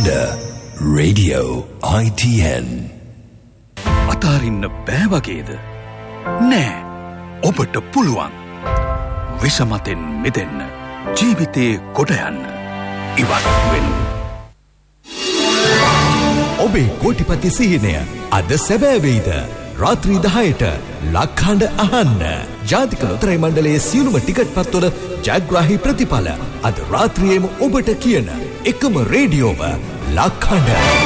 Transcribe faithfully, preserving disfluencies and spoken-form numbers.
ලක්හඬ radio I T N. අතාරින්න බෑ වගේද? නෑ, ඔබට පුළුවන්. විෂමතෙන් මිදෙන්න, ජීවිතේ කොට යන්න, ඉවත් වෙන්න. ඔබේ කෝටිපති සිහිනය අද සැබෑ වෙයිද? රාත්‍රී දහයට ලක්හඬ අහන්න. ජාතික ලොතරැයි මණ්ඩලයේ සියලුම ටිකට් පත්වල ජයග්‍රාහී ප්‍රතිඵල අද රාත්‍රියේම ඔබට කියන එකම රේඩියෝව ලක්හඬ.